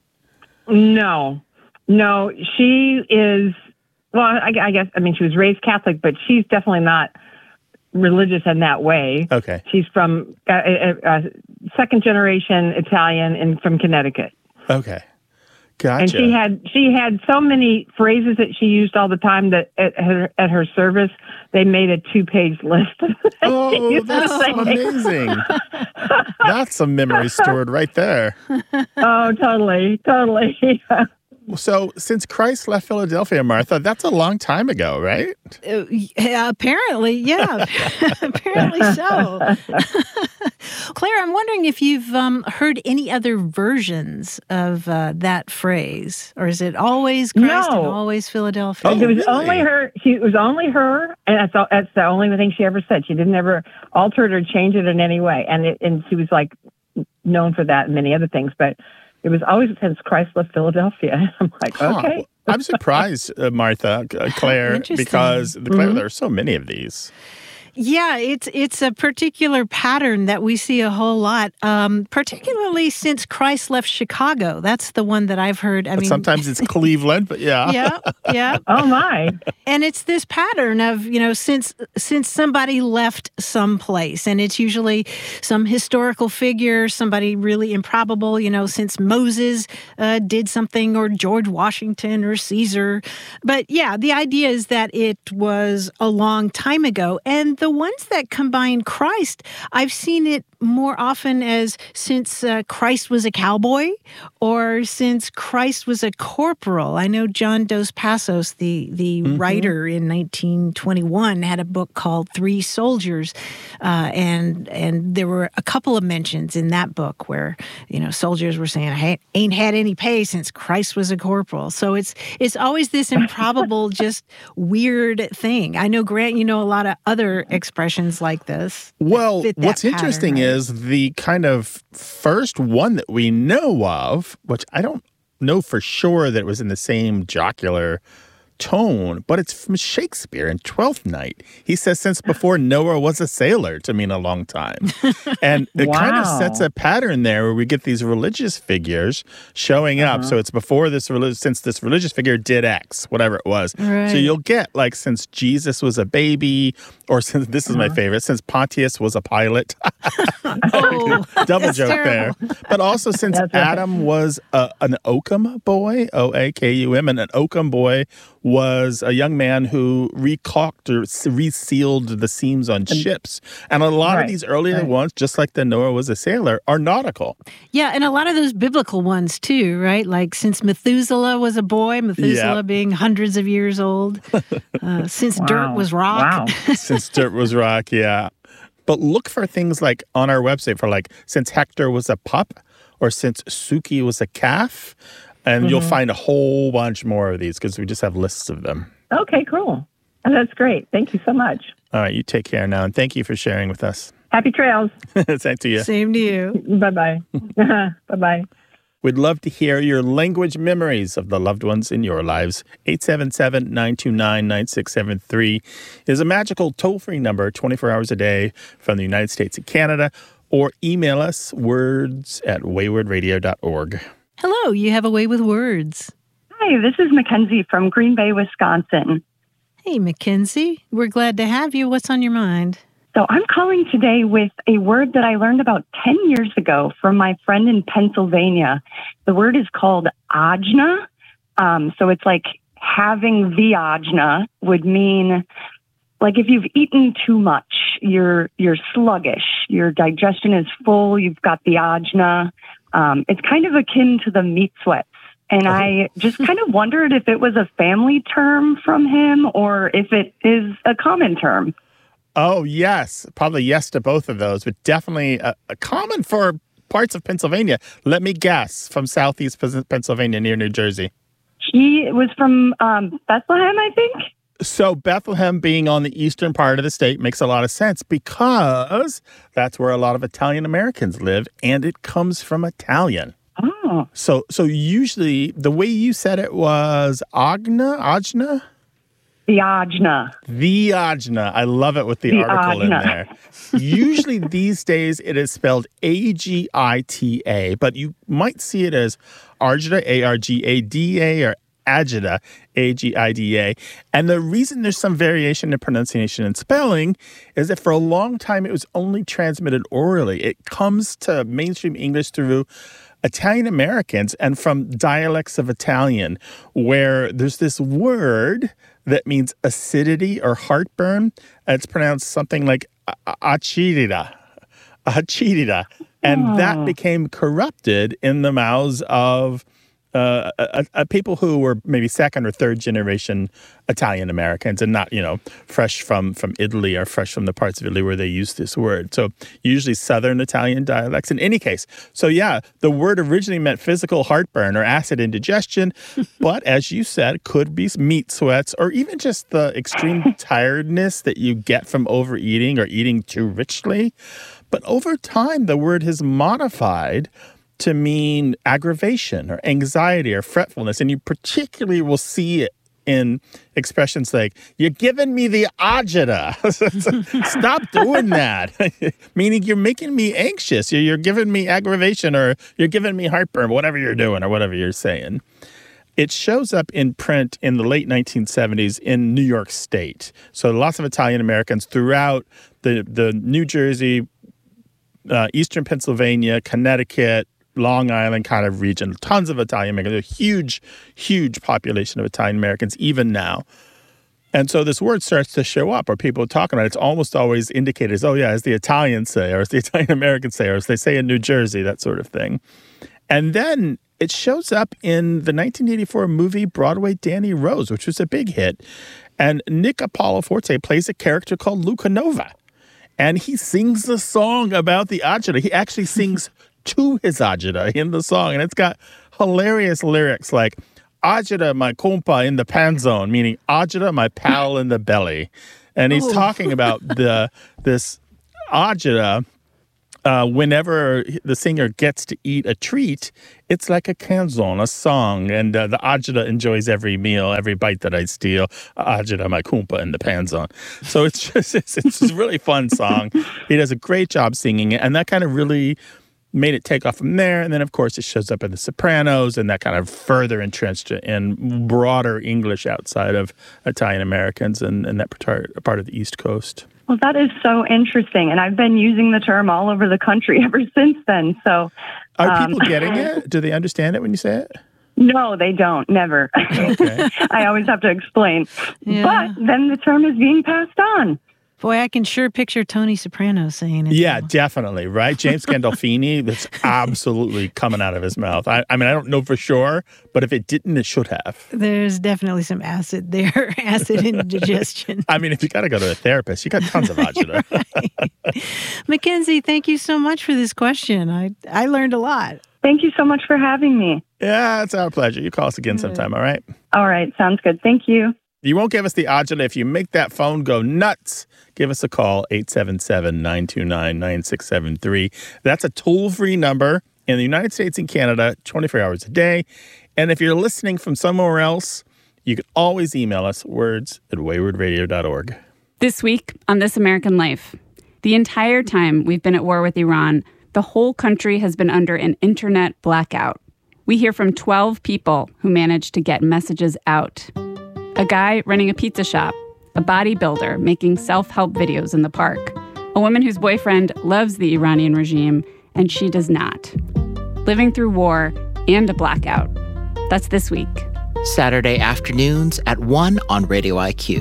Speaker 11: No. No, she is, well, I, I guess, I mean, she was raised Catholic, but she's definitely not religious in that way.
Speaker 1: Okay.
Speaker 11: She's from uh, uh, uh, second generation Italian and from Connecticut.
Speaker 1: Okay. Gotcha.
Speaker 11: And she had she had so many phrases that she used all the time that at her, at her service, they made a two-page list.
Speaker 1: Oh, that's amazing. That's some memory stored right there.
Speaker 11: Oh, totally, totally.
Speaker 1: So since Christ left Philadelphia, Martha, that's a long time ago, right?
Speaker 2: Uh, yeah, apparently, yeah. Apparently so. Claire, I'm wondering if you've um, heard any other versions of uh, that phrase, or is it always Christ
Speaker 11: No.
Speaker 2: and always Philadelphia?
Speaker 1: Oh,
Speaker 11: it was
Speaker 1: really?
Speaker 11: only her. She it was only her, and that's all, that's the only thing she ever said. She didn't ever alter it or change it in any way, and it, and she was like known for that and many other things, but. It was always since Christ left Philadelphia. I'm like,
Speaker 1: Huh.
Speaker 11: okay.
Speaker 1: I'm surprised, uh, Martha, uh, Claire,
Speaker 2: Interesting.
Speaker 1: because Claire,
Speaker 11: Mhm.
Speaker 1: there are so many of these.
Speaker 2: Yeah, it's it's a particular pattern that we see a whole lot, um, particularly since Christ left Chicago. That's the one that I've heard. I
Speaker 1: But
Speaker 2: mean,
Speaker 1: sometimes it's Cleveland, but yeah.
Speaker 2: yeah, yeah.
Speaker 11: Oh my.
Speaker 2: And it's this pattern of, you know, since since somebody left someplace, and it's usually some historical figure, somebody really improbable, you know, since Moses uh, did something, or George Washington or Caesar. But yeah, the idea is that it was a long time ago. And the ones that combine Christ, I've seen it more often as since uh, Christ was a cowboy or since Christ was a corporal. I know John Dos Passos, the, the mm-hmm. writer in nineteen twenty-one, had a book called Three Soldiers. Uh, and and there were a couple of mentions in that book where, you know, soldiers were saying, I ain't had any pay since Christ was a corporal. So it's it's always this improbable, just weird thing. I know, Grant, you know a lot of other expressions like this.
Speaker 1: Well, what's pattern, interesting right? is the kind of first one that we know of, which I don't know for sure that it was in the same jocular tone, but it's from Shakespeare in Twelfth Night. He says, since before Noah was a sailor, to mean a long time. And it wow. kind of sets a pattern there where we get these religious figures showing uh-huh. up. So it's before this, since this religious figure did X, whatever it was.
Speaker 2: Right.
Speaker 1: So you'll get, like, since Jesus was a baby, or since, this is uh-huh. my favorite, since Pontius was a pilot.
Speaker 2: oh,
Speaker 1: Double joke terrible. there. But also since that's Adam right. was a, an Oakham boy, O A K U M, and an Oakham boy was a young man who recaulked or resealed the seams on ships. And a lot right. of these earlier right. ones, just like the Noah was a sailor, are nautical.
Speaker 2: Yeah, and a lot of those biblical ones too, right? Like since Methuselah was a boy, Methuselah yep. being hundreds of years old. Uh, since wow. dirt was rock.
Speaker 11: Wow.
Speaker 1: Since dirt was rock, yeah. But look for things like on our website for like, since Hector was a pup, or since Suki was a calf. And mm-hmm. you'll find a whole bunch more of these because we just have lists of them.
Speaker 11: Okay, cool. Oh, that's great. Thank you so much.
Speaker 1: All right, you take care now, and thank you for sharing with us.
Speaker 11: Happy trails.
Speaker 1: Same to you.
Speaker 2: Same to you.
Speaker 11: Bye-bye. Bye-bye.
Speaker 1: We'd love to hear your language memories of the loved ones in your lives. eight seven seven, nine two nine, nine six seven three is a magical toll-free number twenty-four hours a day from the United States and Canada, or email us words at wayward radio dot org.
Speaker 2: Hello, you have a way with words.
Speaker 12: Hi, this is Mackenzie from Green Bay, Wisconsin.
Speaker 2: Hey, Mackenzie. We're glad to have you. What's on your mind?
Speaker 12: So I'm calling today with a word that I learned about ten years ago from my friend in Pennsylvania. The word is called ajna. Um, so it's like having the ajna would mean like if you've eaten too much, you're you're sluggish, your digestion is full, you've got the ajna. Um, it's kind of akin to the meat sweats. And I just kind of wondered if it was a family term from him or if it is a common term.
Speaker 1: Oh, yes. Probably yes to both of those, but definitely a, a common for parts of Pennsylvania. Let me guess, from southeast Pennsylvania near New Jersey.
Speaker 12: He was from um, Bethlehem, I think.
Speaker 1: So Bethlehem being on the eastern part of the state makes a lot of sense because that's where a lot of Italian Americans live, and it comes from Italian.
Speaker 12: Oh.
Speaker 1: So so usually the way you said it was Agna, Ajna?
Speaker 12: The Ajna.
Speaker 1: The Ajna. I love it with the, the article Ajna. in there. Usually these days it is spelled A G I T A, but you might see it as Argida, A R G A D A, or Agida, A G I D A. And the reason there's some variation in pronunciation and spelling is that for a long time it was only transmitted orally. It comes to mainstream English through Italian Americans and from dialects of Italian, where there's this word that means acidity or heartburn. It's pronounced something like acidita, acidita. And oh. that became corrupted in the mouths of Uh, uh, uh, people who were maybe second or third generation Italian Americans and not, you know, fresh from, from Italy or fresh from the parts of Italy where they use this word. So usually Southern Italian dialects in any case. So yeah, the word originally meant physical heartburn or acid indigestion, but as you said, could be meat sweats or even just the extreme tiredness that you get from overeating or eating too richly. But over time, the word has modified to mean aggravation or anxiety or fretfulness. And you particularly will see it in expressions like, you're giving me the agita. Stop doing that. Meaning you're making me anxious. You're, you're giving me aggravation or you're giving me heartburn, whatever you're doing or whatever you're saying. It shows up in print in the late nineteen seventies in New York State. So lots of Italian Americans throughout the, the New Jersey, uh, Eastern Pennsylvania, Connecticut, Long Island kind of region, tons of Italian Americans, a huge, huge population of Italian Americans even now. And so this word starts to show up, or people talking about it. It's almost always indicated as, oh, yeah, as the Italians say, or as the Italian-Americans say, or as they say in New Jersey, that sort of thing. And then it shows up in the nineteen eighty-four movie Broadway Danny Rose, which was a big hit. And Nick Apollo-Forte plays a character called Luca Nova. And he sings the song about the agita. He actually sings to his agita in the song. And it's got hilarious lyrics like, agita, my compa in the pan zone, meaning agita, my pal in the belly. And he's oh. talking about the this agita. Uh, whenever the singer gets to eat a treat, it's like a canzone, a song, and uh, the agita enjoys every meal, every bite that I steal. Agita, my kumpa, in the panzone. So it's just it's, it's a really fun song. He does a great job singing it, and that kind of really made it take off from there. And then, of course, it shows up in The Sopranos, and that kind of further entrenched it in broader English outside of Italian Americans and, and that part, part of the East Coast.
Speaker 12: Well, that is so interesting. And I've been using the term all over the country ever since then. So,
Speaker 1: Are
Speaker 12: um,
Speaker 1: people getting it? Do they understand it when you say it?
Speaker 12: No, they don't. Never. Okay. I always have to explain. Yeah. But then the term is being passed on.
Speaker 2: Boy, I can sure picture Tony Soprano saying it.
Speaker 1: Yeah,
Speaker 2: though.
Speaker 1: Definitely, right? James Gandolfini, that's absolutely coming out of his mouth. I, I mean, I don't know for sure, but if it didn't, it should have.
Speaker 2: There's definitely some acid there, acid indigestion.
Speaker 1: I mean, if you got to go to a therapist, you got tons of agita.
Speaker 2: Right. Mackenzie, thank you so much for this question. I, I learned a lot.
Speaker 12: Thank you so much for having me.
Speaker 1: Yeah, it's our pleasure. You call us again sometime, all right?
Speaker 12: All right, sounds good. Thank you.
Speaker 1: You won't give us the agita. If you make that phone go nuts, give us a call, eight seven seven, nine two nine, nine six seven three. That's a toll-free number in the United States and Canada, twenty-four hours a day. And if you're listening from somewhere else, you can always email us, words at wayward radio dot org.
Speaker 13: This week on This American Life, the entire time we've been at war with Iran, the whole country has been under an internet blackout. We hear from twelve people who managed to get messages out. A guy running a pizza shop, a bodybuilder making self-help videos in the park, a woman whose boyfriend loves the Iranian regime and she does not. Living through war and a blackout. That's this week.
Speaker 7: Saturday afternoons at one on Radio I Q.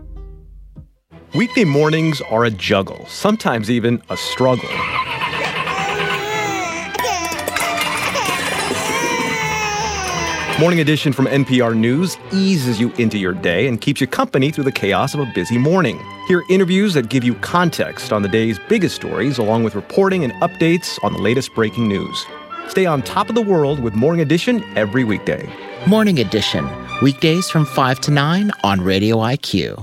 Speaker 14: Weekday mornings are a juggle, sometimes even a struggle. Morning Edition from N P R News eases you into your day and keeps you company through the chaos of a busy morning. Hear interviews that give you context on the day's biggest stories, along with reporting and updates on the latest breaking news. Stay on top of the world with Morning Edition every weekday.
Speaker 7: Morning Edition, weekdays from five to nine on Radio I Q.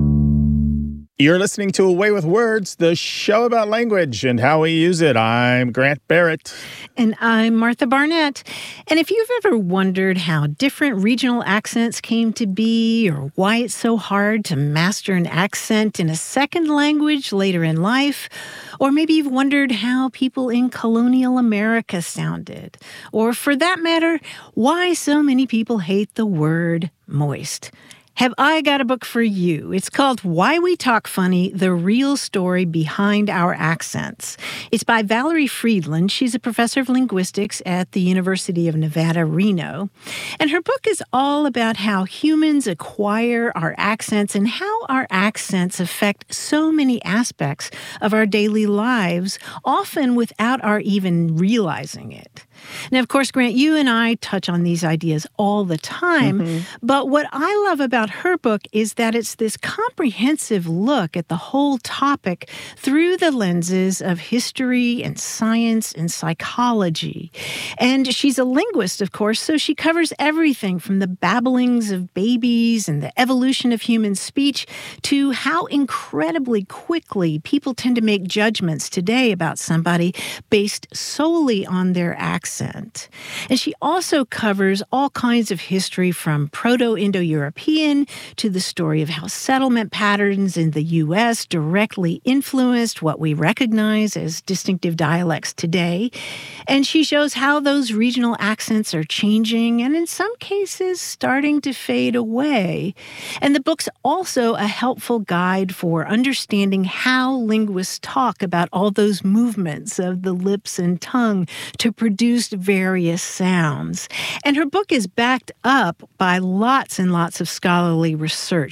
Speaker 1: You're listening to Away with Words, the show about language and how we use it. I'm Grant Barrett.
Speaker 2: And I'm Martha Barnett. And if you've ever wondered how different regional accents came to be, or why it's so hard to master an accent in a second language later in life, or maybe you've wondered how people in colonial America sounded, or for that matter, why so many people hate the word moist, have I got a book for you. It's called Why We Talk Funny, The Real Story Behind Our Accents. It's by Valerie Friedland. She's a professor of linguistics at the University of Nevada, Reno. And her book is all about how humans acquire our accents and how our accents affect so many aspects of our daily lives, often without our even realizing it. Now, of course, Grant, you and I touch on these ideas all the time, mm-hmm. but what I love about her book is that it's this comprehensive look at the whole topic through the lenses of history and science and psychology. And she's a linguist, of course, so she covers everything from the babblings of babies and the evolution of human speech to how incredibly quickly people tend to make judgments today about somebody based solely on their accent. Accent. And she also covers all kinds of history from Proto-Indo-European to the story of how settlement patterns in the U S directly influenced what we recognize as distinctive dialects today. And she shows how those regional accents are changing and in some cases starting to fade away. And the book's also a helpful guide for understanding how linguists talk about all those movements of the lips and tongue to produce various sounds. And her book is backed up by lots and lots of scholarly research. She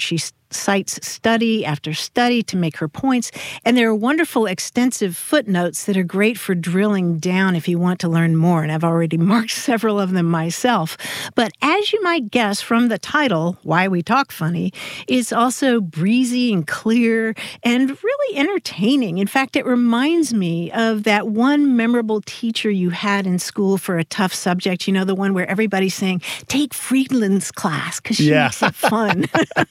Speaker 2: cites study after study to make her points, and there are wonderful extensive footnotes that are great for drilling down if you want to learn more, and I've already marked several of them myself. But as you might guess from the title, Why We Talk Funny, it's also breezy and clear and really entertaining. In fact, it reminds me of that one memorable teacher you had in school for a tough subject, you know, the one where everybody's saying, take Friedland's class because she
Speaker 1: Yeah.
Speaker 2: makes it fun.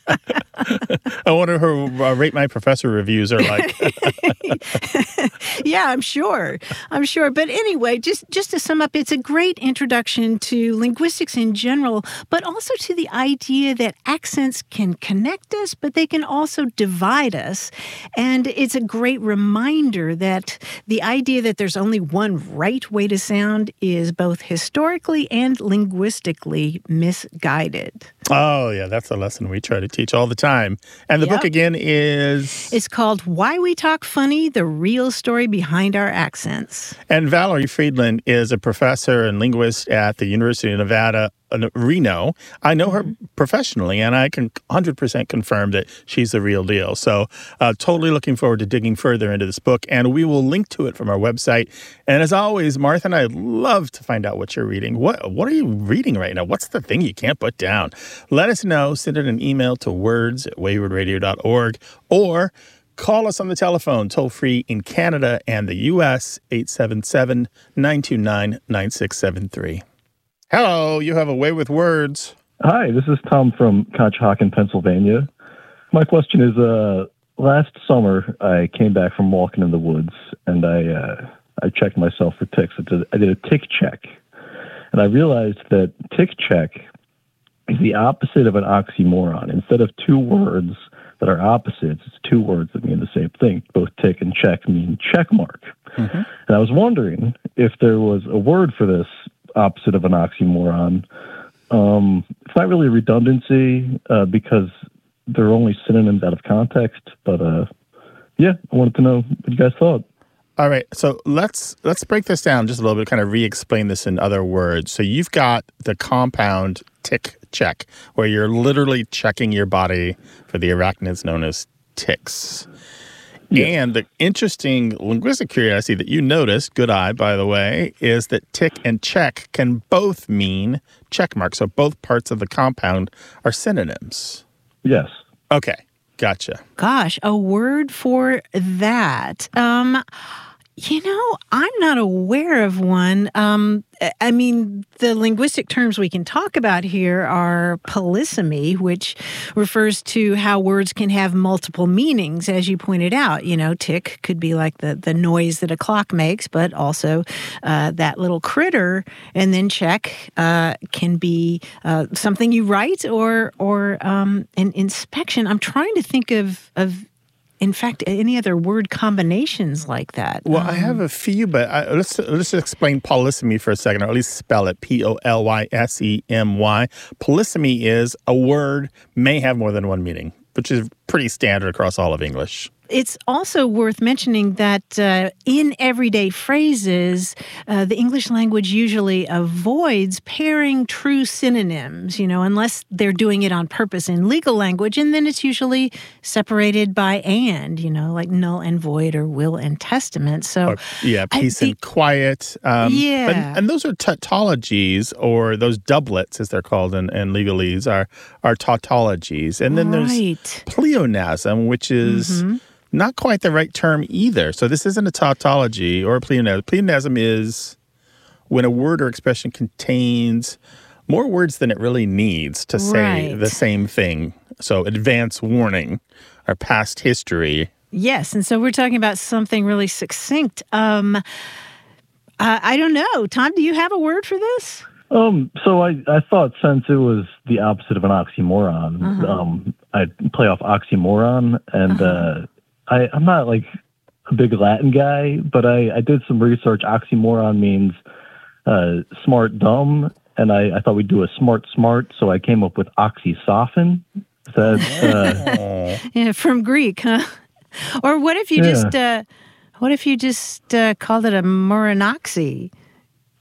Speaker 1: I wonder who uh, Rate My Professor reviews are like.
Speaker 2: Yeah, I'm sure. I'm sure. But anyway, just, just to sum up, it's a great introduction to linguistics in general, but also to the idea that accents can connect us, but they can also divide us. And it's a great reminder that the idea that there's only one right way to sound is both historically and linguistically misguided.
Speaker 1: Oh, yeah, that's a lesson we try to teach all the time. And the
Speaker 2: Yep.
Speaker 1: book again is...
Speaker 2: It's called Why We Talk Funny, The Real Story Behind Our Accents.
Speaker 1: And Valerie Friedland is a professor and linguist at the University of Nevada, uh, Reno. I know her professionally, and I can one hundred percent confirm that she's the real deal. So uh, totally looking forward to digging further into this book, and we will link to it from our website. And as always, Martha and I love to find out what you're reading. What What are you reading right now? What's the thing you can't put down? Let us know. Send it an email to words at wayward radio dot org or call us on the telephone, toll-free in Canada and the U S, eight seven seven, nine two nine, nine six seven three. Hello, you have a way with words.
Speaker 15: Hi, this is Tom from Conshohocken, Pennsylvania. My question is, uh, last summer I came back from walking in the woods, and I uh, I checked myself for ticks. I did, I did a tick check, and I realized that tick check is the opposite of an oxymoron. Instead of two words that are opposites, it's two words that mean the same thing. Both tick and check mean check mark. Mm-hmm. And I was wondering if there was a word for this opposite of an oxymoron. Um, it's not really a redundancy uh, because they're only synonyms out of context. But uh, yeah, I wanted to know what you guys thought.
Speaker 1: All right, so let's let's break this down just a little bit, kind of re-explain this in other words. So you've got the compound tick check, where you're literally checking your body for the arachnids known as ticks. Yeah. And the interesting linguistic curiosity that you noticed, good eye, by the way, is that tick and check can both mean check mark. So both parts of the compound are synonyms.
Speaker 15: Yes.
Speaker 1: Okay, gotcha.
Speaker 2: Gosh, a word for that. Um, you know, I'm not aware of one. Um, I mean, the linguistic terms we can talk about here are polysemy, which refers to how words can have multiple meanings, as you pointed out. You know, tick could be like the, the noise that a clock makes, but also uh, that little critter. And then check uh, can be uh, something you write or or um, an inspection. I'm trying to think of of. In fact, any other word combinations like that?
Speaker 1: Well,
Speaker 2: um,
Speaker 1: I have a few, but I, let's let's explain polysemy for a second, or at least spell it, P O L Y S E M Y. Polysemy is a word may have more than one meaning, which is pretty standard across all of English.
Speaker 2: It's also worth mentioning that uh, in everyday phrases, uh, the English language usually avoids pairing true synonyms, you know, unless they're doing it on purpose in legal language, and then it's usually separated by and, you know, like null and void or will and testament. So,
Speaker 1: or, yeah, peace
Speaker 2: I, the,
Speaker 1: and quiet. Um,
Speaker 2: yeah.
Speaker 1: And, and those are tautologies, or those doublets, as they're called in, in legalese, are, are tautologies. And then
Speaker 2: right.
Speaker 1: there's pleonasm, which is...
Speaker 2: Mm-hmm.
Speaker 1: not quite the right term either. So this isn't a tautology or a pleonasm. Pleonasm is when a word or expression contains more words than it really needs to say
Speaker 2: right.
Speaker 1: the same thing. So advance warning or past history.
Speaker 2: Yes, and so we're talking about something really succinct. Um, uh, I don't know. Tom, do you have a word for this?
Speaker 15: Um, so I, I thought since it was the opposite of an oxymoron,
Speaker 2: Uh-huh.
Speaker 15: um, I'd play off oxymoron, and
Speaker 2: Uh-huh.
Speaker 15: uh, I, I'm not like a big Latin guy, but I, I did some research. Oxymoron means uh, smart dumb, and I, I thought we'd do a smart smart, so I came up with oxysophen. Is that, uh,
Speaker 2: Yeah, from Greek, huh? Or what if you
Speaker 15: Yeah.
Speaker 2: just uh, what if you just uh, called it a moranoxy?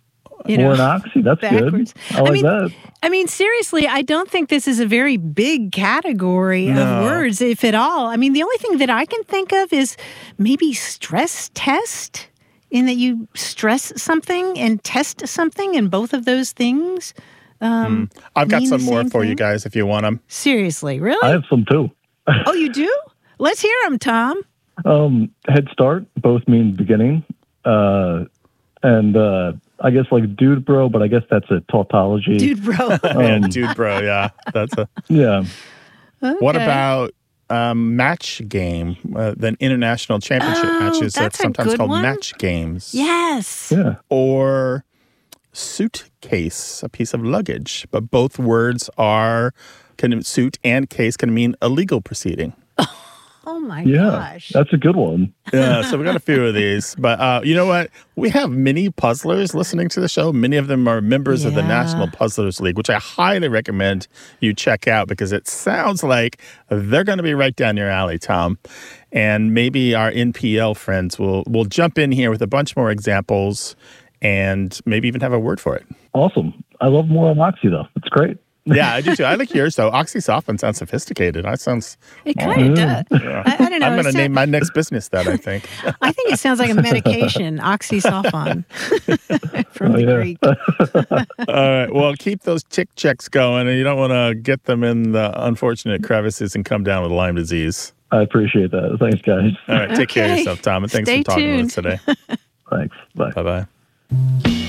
Speaker 2: You know,
Speaker 15: Or an oxy. That's
Speaker 2: backwards.
Speaker 15: good. I like
Speaker 2: I mean,
Speaker 15: that.
Speaker 2: I mean, seriously, I don't think this is a very big category
Speaker 1: No.
Speaker 2: of words, if at all. I mean, the only thing that I can think of is maybe stress test, in that you stress something and test something, and both of those things. Um,
Speaker 1: Mm. I've got
Speaker 2: mean
Speaker 1: some
Speaker 2: the
Speaker 1: more
Speaker 2: same
Speaker 1: for you
Speaker 2: thing?
Speaker 1: guys if you want them.
Speaker 2: Seriously, really?
Speaker 15: I have some too.
Speaker 2: Oh, you do? Let's hear them, Tom.
Speaker 15: Um, head start both mean beginning, uh, and uh, I guess like dude bro, but I guess that's a tautology.
Speaker 2: Dude bro.
Speaker 1: Yeah,
Speaker 15: Um,
Speaker 1: dude, bro. Yeah, that's a.
Speaker 15: Yeah.
Speaker 1: What
Speaker 2: Okay.
Speaker 1: about um, match game? Uh, the international championship
Speaker 2: Oh,
Speaker 1: matches are
Speaker 2: that's a
Speaker 1: sometimes
Speaker 2: good
Speaker 1: called
Speaker 2: one.
Speaker 1: match games.
Speaker 2: Yes.
Speaker 15: Yeah.
Speaker 1: Or suitcase, a piece of luggage, but both words are can suit and case can mean a legal proceeding.
Speaker 2: Oh my
Speaker 15: Yeah.
Speaker 2: gosh.
Speaker 15: That's a good one.
Speaker 1: Yeah, so we got a few of these, but uh, you know what? We have many puzzlers listening to the show. Many of them are members of the
Speaker 2: Yeah.
Speaker 1: National Puzzlers League, which I highly recommend you check out because it sounds like they're going to be right down your alley, Tom. And maybe our N P L friends will will jump in here with a bunch more examples and maybe even have a word for it.
Speaker 15: Awesome. I love more on oxy though. It's great.
Speaker 1: Yeah, I do too. I like yours though. Oxysoffin sounds sophisticated. That sounds.
Speaker 2: It kind of does.
Speaker 1: Yeah.
Speaker 2: I, I don't know.
Speaker 1: I'm going to
Speaker 2: It
Speaker 1: name
Speaker 2: sound-
Speaker 1: my next business that, I think.
Speaker 2: I think it sounds like a medication, oxysoffon, from
Speaker 15: Oh,
Speaker 2: the
Speaker 15: yeah.
Speaker 2: Greek.
Speaker 1: All right. Well, keep those tick checks going, and you don't want to get them in the unfortunate crevices and come down with Lyme disease.
Speaker 15: I appreciate that. Thanks, guys.
Speaker 1: All right. Take care of
Speaker 2: Okay.
Speaker 1: yourself, Tom, and thanks
Speaker 2: Stay
Speaker 1: for talking
Speaker 2: tuned.
Speaker 1: with us today.
Speaker 15: Thanks. Bye.
Speaker 1: Bye bye.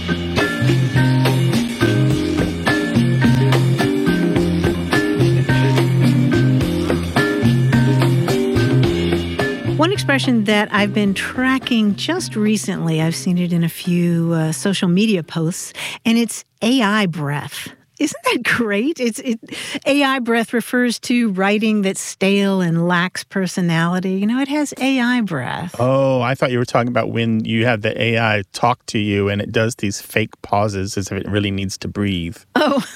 Speaker 2: One expression that I've been tracking just recently, I've seen it in a few uh, social media posts, and it's A I breath. Isn't that great? It's it, A I breath refers to writing that's stale and lacks personality. You know, it has A I breath.
Speaker 1: Oh, I thought you were talking about when you have the A I talk to you and it does these fake pauses as if it really needs to breathe.
Speaker 2: Oh.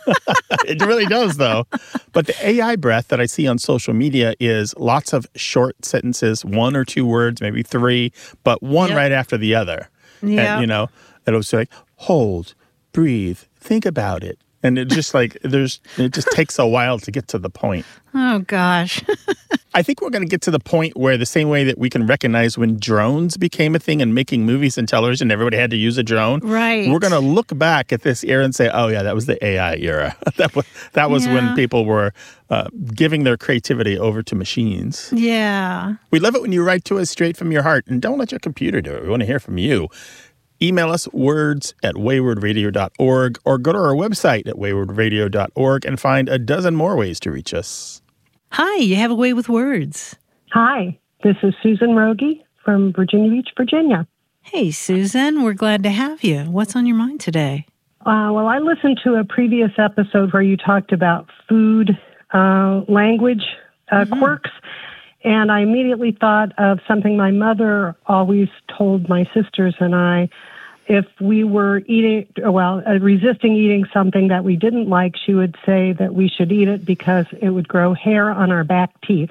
Speaker 1: It really does, though. But the A I breath that I see on social media is lots of short sentences, one or two words, maybe three, but one
Speaker 2: Yep.
Speaker 1: right after the other.
Speaker 2: Yeah.
Speaker 1: And, you know, it'll say, like, hold, breathe, think about it. And it just like, there's, it just takes a while to get to the point.
Speaker 2: Oh, gosh.
Speaker 1: I think we're going to get to the point where the same way that we can recognize when drones became a thing and making movies and television, everybody had to use a drone.
Speaker 2: Right.
Speaker 1: We're going to look back at this era and say, oh, yeah, that was the A I era. that was, that was
Speaker 2: Yeah.
Speaker 1: when people were uh, giving their creativity over to machines.
Speaker 2: Yeah.
Speaker 1: We love it when you write to us straight from your heart, and don't let your computer do it. We want to hear from you. Email us words at wayward radio dot org or go to our website at wayward radio dot org and find a dozen more ways to reach us.
Speaker 2: Hi, you have a way with words.
Speaker 16: Hi, this is Susan Rogie from Virginia Beach, Virginia.
Speaker 2: Hey, Susan, we're glad to have you. What's on your mind today?
Speaker 16: Uh, well, I listened to a previous episode where you talked about food uh, language uh,
Speaker 2: Mm-hmm.
Speaker 16: quirks, and I immediately thought of something my mother always told my sisters and I. If we were eating, well, uh, resisting eating something that we didn't like, she would say that we should eat it because it would grow hair on our back teeth.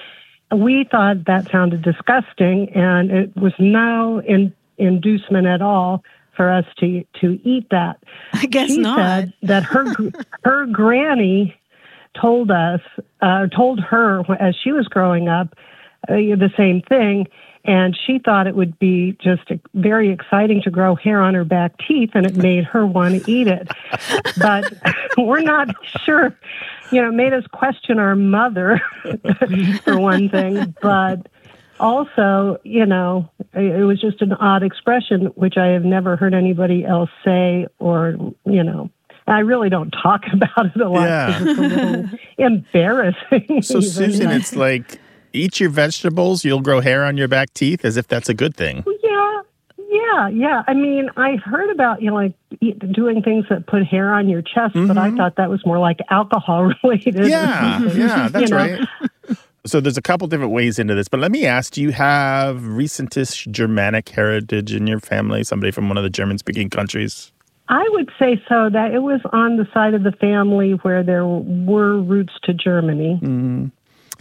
Speaker 16: We thought that sounded disgusting, and it was no in, inducement at all for us to to eat that.
Speaker 2: I guess
Speaker 16: she
Speaker 2: not.
Speaker 16: said that her her granny told us, uh, told her as she was growing up, uh, the same thing. And she thought it would be just very exciting to grow hair on her back teeth, and it made her want to eat it. But we're not sure. You know, it made us question our mother, for one thing. But also, you know, it was just an odd expression, which I have never heard anybody else say or, you know. I really don't talk about it a lot because
Speaker 1: Yeah.
Speaker 16: it's a little embarrassing.
Speaker 1: So,
Speaker 16: even.
Speaker 1: Susan, it's like, eat your vegetables, you'll grow hair on your back teeth, as if that's a good thing.
Speaker 16: Yeah, yeah, yeah. I mean, I've heard about, you know, like eat, doing things that put hair on your chest, but I thought that was more like alcohol related.
Speaker 1: Yeah, yeah, that's
Speaker 16: you know?
Speaker 1: right. So there's a couple different ways into this, but let me ask, do you have recentish Germanic heritage in your family? Somebody from one of the German-speaking countries?
Speaker 16: I would say so, that it was on the side of the family where there were roots to Germany.
Speaker 1: Mm-hmm.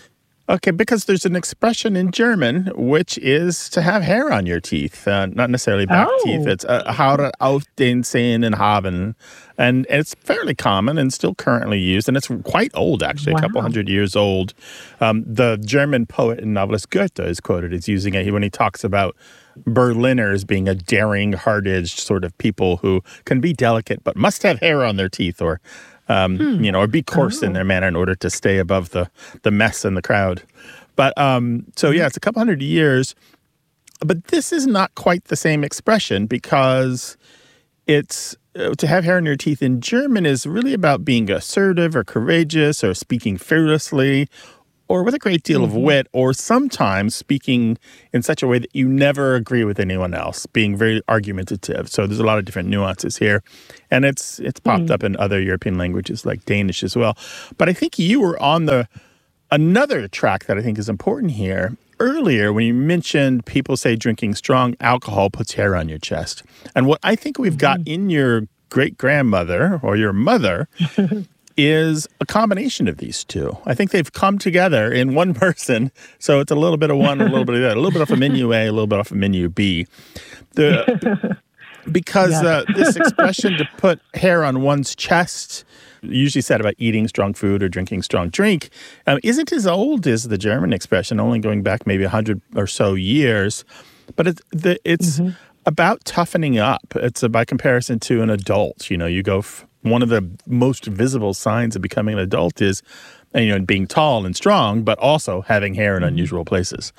Speaker 1: Okay, because there's an expression in German which is to have hair on your teeth, uh, not necessarily back
Speaker 16: Oh.
Speaker 1: teeth. It's uh, Haare auf den Zähnen haben. And it's fairly common and still currently used, and it's quite old, actually, a couple
Speaker 16: Wow.
Speaker 1: hundred years old. Um, the German poet and novelist Goethe is quoted as using it when he talks about Berliners being a daring, hard-edged sort of people who can be delicate but must have hair on their teeth, or um,
Speaker 16: Hmm.
Speaker 1: you know, or be coarse in their manner in order to stay above the the mess in the crowd. But um, so yeah, it's a couple hundred years. But this is not quite the same expression because it's uh, to have hair on your teeth in German is really about being assertive or courageous or speaking fearlessly or with a great deal of wit, or sometimes speaking in such a way that you never agree with anyone else, being very argumentative. So there's a lot of different nuances here. And it's it's popped
Speaker 16: Mm.
Speaker 1: up in other European languages like Danish as well. But I think you were on the another track that I think is important here. Earlier, when you mentioned people say drinking strong alcohol puts hair on your chest. And what I think we've got in your great-grandmother or your mother is a combination of these two. I think they've come together in one person, so it's a little bit of one, a little bit of that, a little bit off of menu A, a little bit off of menu B. The, because
Speaker 16: Yeah.
Speaker 1: uh, this expression to put hair on one's chest, usually said about eating strong food or drinking strong drink, um, isn't as old as the German expression, only going back maybe a hundred or so years. But it's the, it's about toughening up. It's uh, by comparison to an adult. You know, you go. F- one of the most visible signs of becoming an adult is, you know, being tall and strong, but also having hair in unusual places.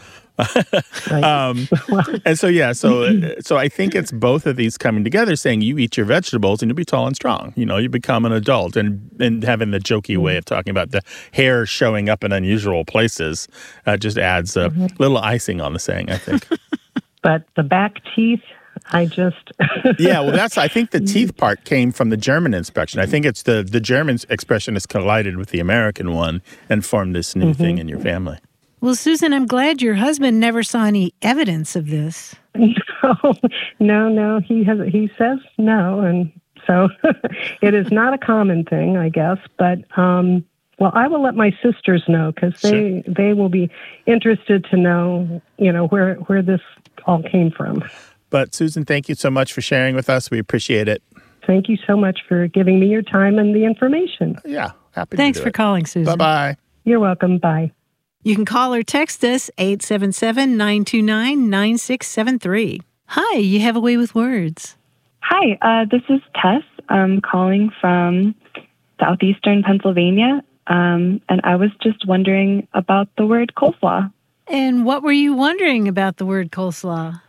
Speaker 1: um, and so, yeah, so so I think it's both of these coming together, saying you eat your vegetables and you'll be tall and strong. You know, you become an adult, and and having the jokey way of talking about the hair showing up in unusual places uh, just adds a little icing on the saying, I think.
Speaker 16: But the back teeth, I just
Speaker 1: Yeah, well, that's I think the teeth part came from the German expression. I think it's the the German expression has collided with the American one and formed this new thing in your family.
Speaker 2: Well, Susan, I'm glad your husband never saw any evidence of this.
Speaker 16: no, no, no. He has. He says no, and so it is not a common thing, I guess. But um, well, I will let my sisters know because they they will be interested to know, you know, where where this all came from.
Speaker 1: But Susan, thank you so much for sharing with us. We appreciate it.
Speaker 16: Thank you so much for giving me your time and the information.
Speaker 1: Yeah, happy
Speaker 2: Thanks
Speaker 1: to do
Speaker 2: for
Speaker 1: it.
Speaker 2: calling, Susan.
Speaker 1: Bye-bye.
Speaker 16: You're welcome. Bye.
Speaker 2: You can call or text us eight seven seven, nine two nine, nine six seven three. Hi, you have a way with words.
Speaker 17: Hi, uh, this is Tess. I'm calling from southeastern Pennsylvania, um, and I was just wondering about the word coleslaw.
Speaker 2: And what were you wondering about the word coleslaw?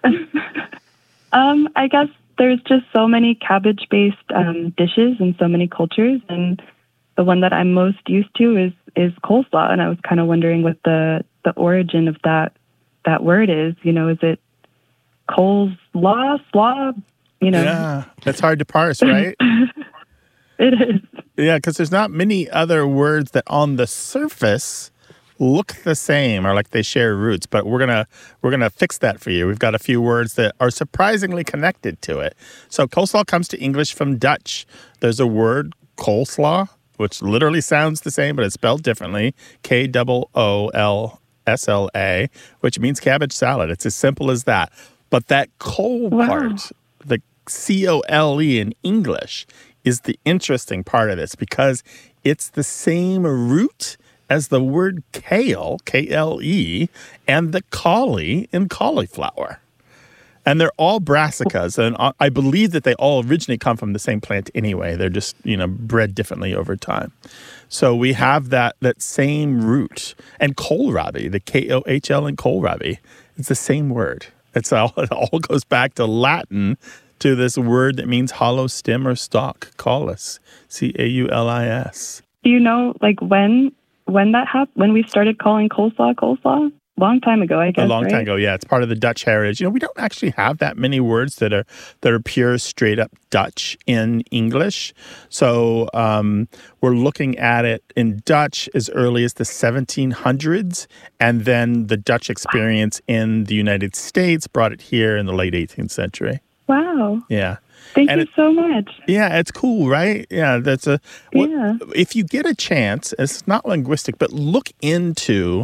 Speaker 17: Um, I guess there's just so many cabbage-based um, dishes in so many cultures, and the one that I'm most used to is is coleslaw. And I was kind of wondering what the the origin of that that word is. You know, is it coleslaw, slaw? You know,
Speaker 1: Yeah, that's hard to parse, right?
Speaker 17: It is.
Speaker 1: Yeah, because there's not many other words that on the surface look the same or like they share roots, but we're gonna we're gonna fix that for you. We've got a few words that are surprisingly connected to it. So coleslaw comes to English from Dutch. There's a word coleslaw, which literally sounds the same, but it's spelled differently. K O O L S L A, which means cabbage salad. It's as simple as that. But that cole
Speaker 17: Wow.
Speaker 1: part, the C O L E in English, is the interesting part of this because it's the same root as the word kale, K L E, and the cauli in cauliflower. And they're all brassicas, and I believe that they all originally come from the same plant anyway. They're just, you know, bred differently over time. So we have that that same root. And kohlrabi, the K O H L in kohlrabi, it's the same word. It's all, it all goes back to Latin, to this word that means hollow stem or stalk, caulis, C A U L I S.
Speaker 17: Do you know, like, when when that happened? When we started calling coleslaw coleslaw? Long time ago, I guess.
Speaker 1: A long
Speaker 17: right?
Speaker 1: time ago, yeah. It's part of the Dutch heritage. You know, we don't actually have that many words that are that are pure, straight up Dutch in English. So um, we're looking at it in Dutch as early as the seventeen hundreds, and then the Dutch experience in the United States brought it here in the late eighteenth century.
Speaker 17: Wow.
Speaker 1: Yeah.
Speaker 17: Thank
Speaker 1: And
Speaker 17: you
Speaker 1: it-
Speaker 17: so much.
Speaker 1: Yeah, it's cool, right? Yeah, that's a. What,
Speaker 17: Yeah.
Speaker 1: If you get a chance, it's not linguistic, but look into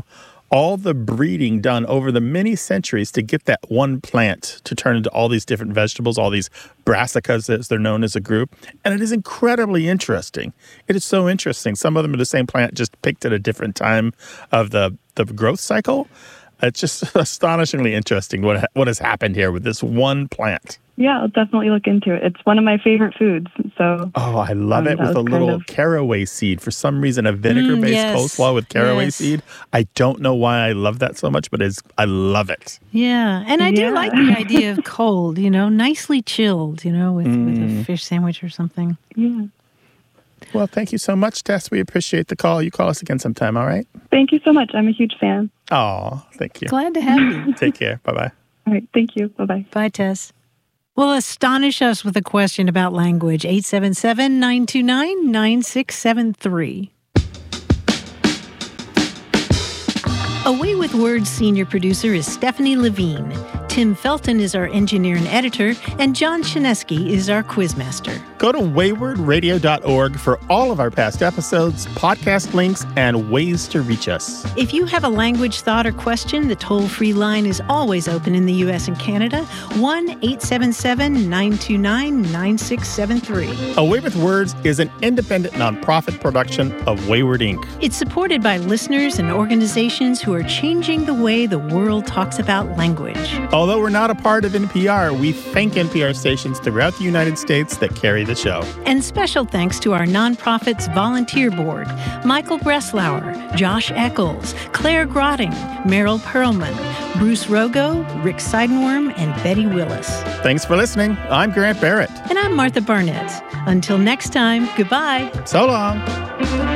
Speaker 1: all the breeding done over the many centuries to get that one plant to turn into all these different vegetables, all these brassicas, as they're known as a group. And it is incredibly interesting. It is so interesting. Some of them are the same plant, just picked at a different time of the, the growth cycle. It's just astonishingly interesting what what has happened here with this one plant.
Speaker 17: Yeah, I'll definitely look into it. It's one of my favorite foods. So
Speaker 1: oh, I love
Speaker 17: um,
Speaker 1: it with a little of... caraway seed. For some reason, a vinegar-based mm, yes. coleslaw with caraway yes. seed. I don't know why I love that so much, but it's, I love it.
Speaker 2: Yeah, and I
Speaker 17: yeah.
Speaker 2: do like the idea of cold, you know, nicely chilled, you know, with, mm. with a fish sandwich or something.
Speaker 17: Yeah.
Speaker 1: Well, thank you so much, Tess. We appreciate the call. You call us again sometime, all right?
Speaker 17: Thank you so much. I'm a huge fan.
Speaker 1: Oh, thank you.
Speaker 2: Glad to have you.
Speaker 1: Take care. Bye-bye.
Speaker 17: All right. Thank you. Bye-bye.
Speaker 2: Bye, Tess. Well, astonish us with a question about language. eight seven seven, nine two nine, nine six seven three. Away with Words senior producer is Stephanie Levine. Tim Felton is our engineer and editor, and John Shineski is our quizmaster.
Speaker 1: Go to wayward radio dot org for all of our past episodes, podcast links, and ways to reach us.
Speaker 2: If you have a language thought or question, the toll-free line is always open in the U S and Canada, one eight seven seven, nine two nine, nine six seven three.
Speaker 1: Away with Words is an independent nonprofit production of Wayward Incorporated.
Speaker 2: It's supported by listeners and organizations who are changing the way the world talks about language.
Speaker 1: Although we're not a part of N P R, we thank N P R stations throughout the United States that carry the show.
Speaker 2: And special thanks to our nonprofit's volunteer board, Michael Breslauer, Josh Eccles, Claire Grotting, Meryl Perlman, Bruce Rogo, Rick Seidenworm, and Betty Willis.
Speaker 1: Thanks for listening. I'm Grant Barrett.
Speaker 2: And I'm Martha Barnett. Until next time, goodbye.
Speaker 1: So long.